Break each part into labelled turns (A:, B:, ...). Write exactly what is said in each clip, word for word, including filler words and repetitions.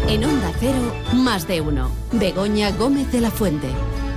A: En Onda Cero, más de uno. Begoña Gómez de la Fuente.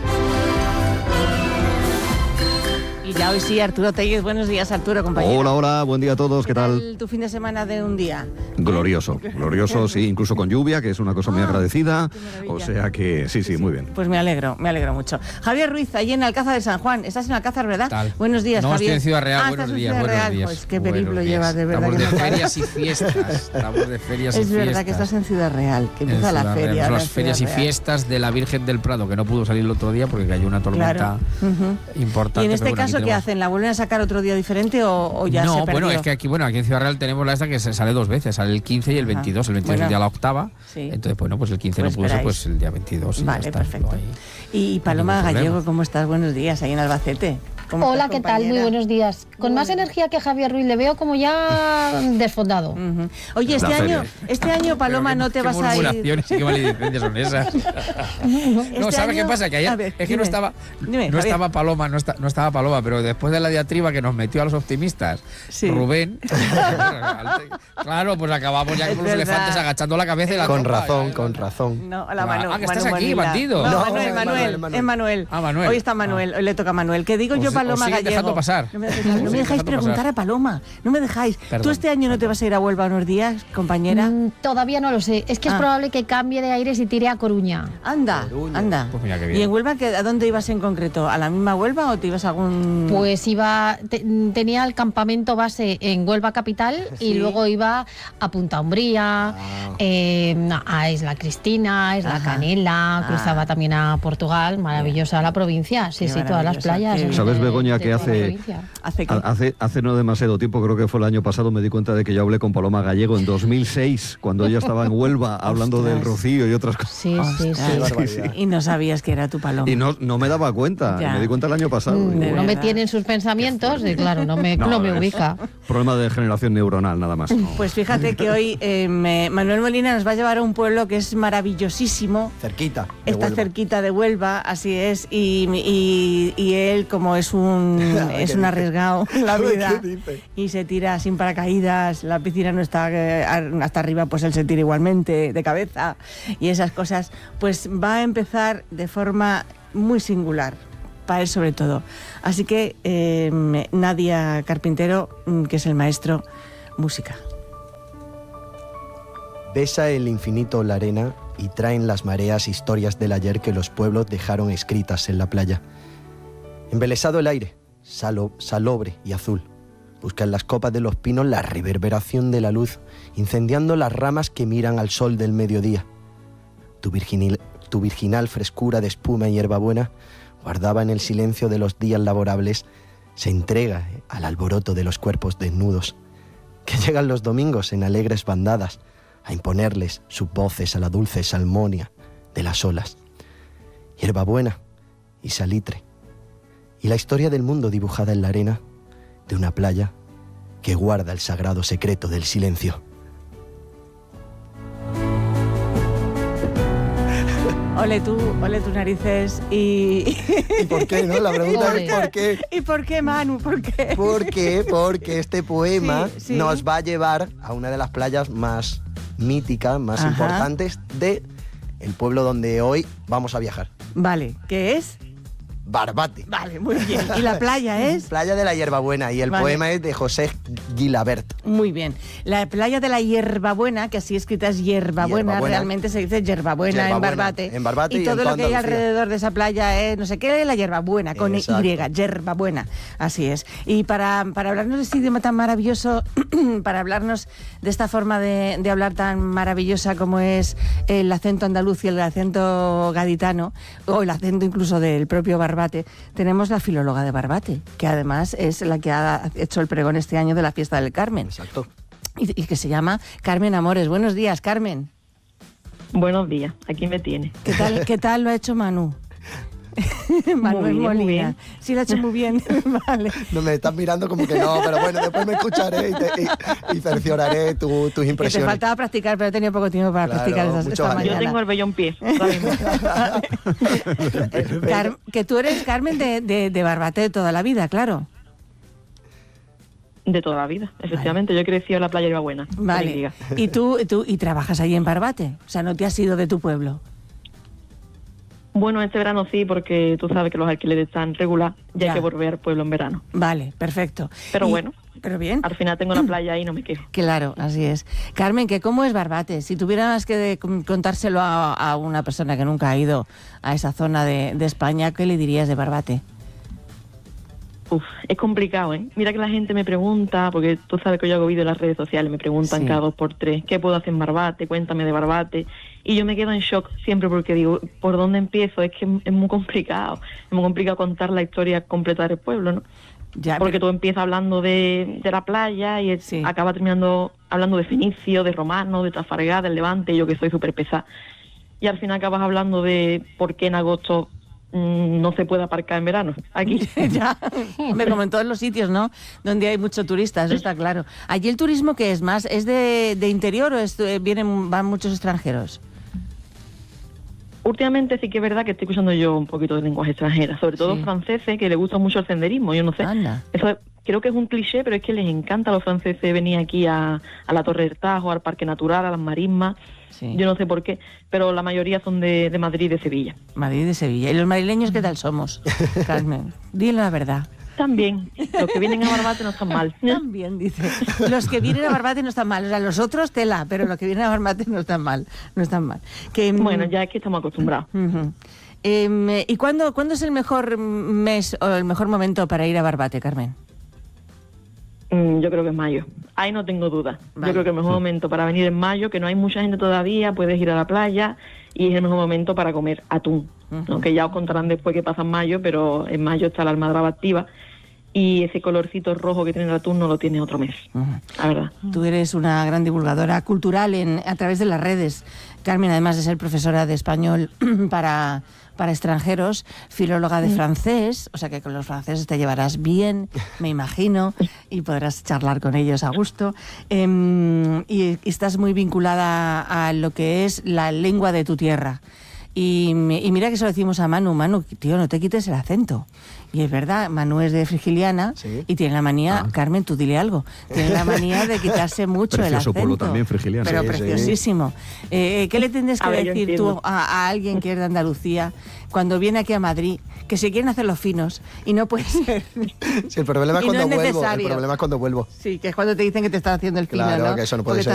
B: Y ya hoy sí, Arturo Tellez. Buenos días, Arturo, compañero.
C: Hola, hola, buen día a todos, ¿qué, ¿Qué tal?
B: tal? ¿Tu fin de semana de un día?
C: Glorioso, glorioso, sí, incluso con lluvia, que es una cosa muy
B: ah,
C: agradecida. O sea que, sí, sí, muy bien.
B: Pues me alegro, me alegro mucho. Javier Ruiz, allí en Alcázar de San Juan. Estás en Alcázar, ¿verdad?
D: Tal.
B: Buenos días,
D: no,
B: Javier.
D: No, estoy en Ciudad Real,
B: ah,
D: buenos días,
B: Ciudad
D: buenos
B: Real.
D: días.
B: Pues qué periplo
D: buenos
B: llevas, de verdad.
D: Estamos
B: que
D: de
B: no
D: ferias y fiestas, estamos de ferias y
B: es
D: fiestas.
B: Es verdad que estás en Ciudad Real, que empieza la feria.
D: Son las ferias y fiestas de la Virgen del Prado, que no pudo salir el otro día porque cayó una tormenta
B: claro. uh-huh.
D: importante.
B: ¿Y en este
D: bueno,
B: caso qué
D: tenemos...
B: hacen? ¿La vuelven a sacar otro día diferente o, o ya
D: no,
B: se perdió?
D: bueno, es que aquí, bueno, aquí en Ciudad Real tenemos la esta que se sale dos veces, sale el quince y el veintidós. El veintidós bueno, es el día de la octava, sí. Entonces, bueno, pues el quince pues no pudo ser, pues el día veintidós.
B: Vale,
D: está,
B: perfecto. Y Paloma Gallego, ¿cómo estás? Buenos días, ahí en Albacete.
E: Hola, ¿qué tal? Muy buenos días. Con
B: Muy
E: más
B: bien.
E: energía que Javier Ruiz, le veo como ya desfondado.
B: Uh-huh. Oye, este año, este año, Paloma, no te vas a ir...
D: ¿Qué murmuraciones y qué maledicencias son esas?
B: Este
D: no, ¿sabes
B: año...
D: qué pasa? Que ayer
B: ver,
D: es que
B: dime,
D: no estaba
B: dime,
D: no estaba Paloma, no, está, no estaba Paloma, pero después de la diatriba que nos metió a los optimistas, sí. Rubén, claro, pues acabamos ya con los elefantes agachando la cabeza y la
F: Con
D: tropa,
F: razón,
D: ya,
F: con razón.
B: No, la Manu,
D: ah, que estás
B: Manu
D: aquí,
B: Molina.
D: bandido.
B: No,
F: No,
B: Manuel,
F: es
B: Manuel,
F: Manuel, Manuel.
B: es Manuel.
D: Ah, Manuel.
B: Hoy está Manuel,
D: Ah.
B: hoy le toca a Manuel. ¿Qué digo
D: os,
B: yo, Paloma
D: os
B: Gallego?
D: dejando pasar.
B: No me dejáis, no me dejáis preguntar
D: pasar.
B: a Paloma, no me dejáis.
D: Perdón,
B: ¿Tú este año no te vas a ir a Huelva unos días, compañera?
E: Mm, todavía no lo sé. Es que
B: Ah.
E: es probable que cambie de aires y tire a Coruña.
B: Anda,
F: Coruña.
B: anda.
D: Pues mira qué bien.
B: ¿Y en Huelva qué- a dónde ibas en concreto? ¿A la misma Huelva o te ibas a algún...?
E: Pues iba, te- tenía el campamento base en Huelva capital
B: Sí.
E: y luego iba a Punta Umbría,
F: Ah.
E: eh, a Isla Cristina, Isla
B: Ajá.
E: Canela, cruzaba
B: Ah.
E: también a Portugal, maravillosa la provincia, sí,
B: Qué
E: sí, todas las
B: maravillosa,
E: playas.
B: qué
E: de-
C: ¿Sabes,
E: de-
C: Begoña,
E: de
C: que
E: toda la
C: hace-
E: provincia.
B: ¿Hace qué?
C: Hace, hace no demasiado tiempo, creo que fue el año pasado, me di cuenta de que yo hablé con Paloma Gallego en dos mil seis, cuando ella estaba en Huelva hablando
B: Ostras.
C: del rocío y otras cosas.
E: Sí, sí,
B: Ostras.
E: sí.
F: Qué barbaridad.
B: Y no sabías que era tu Paloma.
C: Y no, no me daba cuenta,
B: Ya.
C: me di cuenta el año pasado.
E: Mm,
C: Y
B: De
E: no
C: bueno,
E: me
B: verdad.
E: tienen sus pensamientos y claro, no me,
C: No,
E: no me
C: es-
E: ubica.
C: problema de generación neuronal, nada más.
B: Pues fíjate que hoy eh, me- Manuel Molina nos va a llevar a un pueblo que es maravillosísimo.
F: Cerquita. de
B: Está
F: Huelva.
B: cerquita de Huelva, así es, y, y- y él, como es un
F: ¿Qué
B: es un
F: dice?
B: arriesgado en la
F: ¿Qué
B: vida
F: dice?
B: y se tira sin paracaídas, la piscina no está eh, hasta arriba, pues él se tira igualmente de cabeza y esas cosas, pues va a empezar de forma muy singular, para él sobre todo. Así que eh, Nadia Carpintero, mm, que es el maestro, música.
F: Besa el infinito la arena y traen las mareas historias del ayer que los pueblos dejaron escritas en la playa. Embelesado el aire, salo, salobre y azul. Busca en las copas de los pinos la reverberación de la luz, incendiando las ramas que miran al sol del mediodía. Tu virginil, tu virginal frescura de espuma y hierbabuena, guardada en el silencio de los días laborables, se entrega al alboroto de los cuerpos desnudos, que llegan los domingos en alegres bandadas, a imponerles sus voces a la dulce salmonia de las olas. Hierbabuena y salitre, y la historia del mundo dibujada en la arena de una playa que guarda el sagrado secreto del silencio.
B: Ole tú, ole tus narices y...
F: ¿Y por qué, no? La pregunta
E: Ole.
F: es ¿por qué?
B: ¿Y por qué, Manu? ¿Por qué?
F: ¿Por qué? Porque este poema
B: Sí, sí.
F: nos va a llevar a una de las playas más míticas, más
B: Ajá.
F: importantes de el pueblo donde hoy vamos a viajar.
B: Vale, ¿qué es?
F: Barbate.
B: Vale, muy bien. ¿Y la playa es?
F: Playa de la Hierbabuena, y el
B: Vale.
F: poema es de José Guilabert.
B: Muy bien. La playa de la Hierbabuena, que así escrita es Hierbabuena,
F: Hierbabuena.
B: realmente se dice Hierbabuena, en
F: Hierbabuena,
B: Barbate.
F: en Barbate
B: y
F: y
B: todo
F: en
B: lo
F: toda
B: que hay
F: Andalucía.
B: alrededor de esa playa es no sé qué, la Hierbabuena, con
F: Exacto.
B: Y, Hierbabuena. Así es. Y para, para hablarnos de este idioma tan maravilloso, para hablarnos de esta forma de, de hablar tan maravillosa como es el acento andaluz y el acento gaditano, o el acento incluso del propio Barbate, tenemos la filóloga de Barbate, que además es la que ha hecho el pregón este año de la fiesta del Carmen.
F: Exacto.
B: Y, y que se llama Carmen Amores. Buenos días, Carmen.
G: Buenos días, aquí me tiene.
B: ¿Qué tal, qué tal lo ha hecho Manu? Manuel
G: bien, muy
B: Molina.
G: bien.
B: Sí, lo ha hecho muy bien. Vale.
F: No me estás mirando como que no, pero bueno, después me escucharé y, te, y, y cercioraré tu- tus
B: Que te
F: impresiones.
B: faltaba practicar, pero he tenido poco tiempo para
F: Claro,
B: practicar esta,
F: mucho
B: esta
F: ánimo.
G: Yo
B: mañana.
G: tengo el vello en pie. ahora mismo.
B: Car- que tú eres Carmen de, de, de Barbate de toda la vida, claro.
G: De toda la vida, efectivamente. Vale. Yo crecí en la playa de Ibabuena.
B: Vale. ¿Y tú, tú y trabajas allí en Barbate? O sea, ¿no te has ido de tu pueblo?
G: Bueno, este verano sí, porque tú sabes que los alquileres están regular y hay que volver al pueblo en verano.
B: Vale, perfecto.
G: Pero
B: y,
G: bueno,
B: pero bien.
G: Al final tengo la playa ahí y no me quejo.
B: Claro, así es. Carmen, ¿que cómo es Barbate? Si tuvieras que de, contárselo a, a una persona que nunca ha ido a esa zona de, de España, ¿qué le dirías de Barbate?
G: Uf, es complicado, ¿eh? Mira que la gente me pregunta, porque tú sabes que yo hago vídeos en las redes sociales, me preguntan sí. cada dos por tres, ¿qué puedo hacer en Barbate? Cuéntame de Barbate. Y yo me quedo en shock siempre porque digo, ¿por dónde empiezo? Es que es muy complicado, es muy complicado contar la historia completa del pueblo, ¿no? Ya, porque pero... tú empiezas hablando de, de la playa y sí. acaba terminando hablando de Fenicio, de Romano, de Trafalgar, del Levante, yo que soy súper pesada. Y al final acabas hablando de por qué en agosto no se puede aparcar en verano, aquí.
B: Ya, hombre, como en todos los sitios, ¿no? Donde hay mucho turista, eso está claro. ¿Allí el turismo qué es más? ¿Es de, de interior o es, vienen, van muchos extranjeros?
G: Últimamente sí que es verdad que estoy escuchando yo un poquito de lenguaje extranjera, sobre todo sí. franceses, que les gusta mucho el senderismo, yo no sé.
B: Anda.
G: Eso creo que es un cliché, pero es que les encanta a los franceses venir aquí a, a la Torre del Tajo, al Parque Natural, a las marismas. Sí. Yo no sé por qué, pero la mayoría son de, de Madrid y de Sevilla.
B: Madrid y de Sevilla. ¿Y los madrileños qué tal somos, Carmen? Dile la verdad.
G: También. Los que vienen a Barbate no están mal.
B: También, dice. Los que vienen a Barbate no están mal. O sea, los otros tela, pero los que vienen a Barbate no están mal. No están mal. Que,
G: bueno, ya es que estamos acostumbrados.
B: Uh-huh. eh, ¿Y cuándo, cuándo es el mejor mes o el mejor momento para ir a Barbate, Carmen?
G: Yo creo que es mayo. Ahí no tengo duda. Vale. Yo creo que el mejor momento para venir es mayo, que no hay mucha gente todavía, puedes ir a la playa y es el mejor momento para comer atún. Uh-huh. ¿no? Que ya os contarán después que pasa en mayo, pero en mayo está la almadraba activa y ese colorcito rojo que tiene el atún no lo tiene otro mes, uh-huh. la verdad.
B: Tú eres una gran divulgadora cultural en, a través de las redes, Carmen, además de ser profesora de español para... para extranjeros, filóloga de francés, o sea que con los franceses te llevarás bien, me imagino, y podrás charlar con ellos a gusto. Eh, y, y estás muy vinculada a lo que es la lengua de tu tierra. Y, y mira que se lo decimos a Manu, Manu, tío, no te quites el acento. Y es verdad, Manu es de Frigiliana, ¿sí? Y tiene la manía, ah. Carmen, tú dile algo, tiene la manía de quitarse mucho el acento.
C: Precioso pueblo también, Frigiliana.
B: Pero
C: sí,
B: preciosísimo. Sí. Eh, ¿Qué le tienes que
G: a
B: decir
G: ver,
B: tú a, a alguien que es de Andalucía cuando viene aquí a Madrid, que se quieren hacer los finos y no puede ser?
F: Sí, el problema es cuando no es vuelvo. El problema es cuando vuelvo.
B: Sí, que es cuando te dicen que te están haciendo el fino,
F: claro,
B: ¿no?
F: que eso no puede
B: Porque
F: ser.